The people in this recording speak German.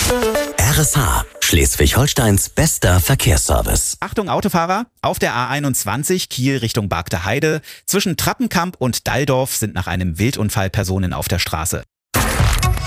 RSH, Schleswig-Holsteins bester Verkehrsservice. Achtung Autofahrer, auf der A21 Kiel Richtung Bargter Heide zwischen Trappenkamp und Dalldorf sind nach einem Wildunfall Personen auf der Straße.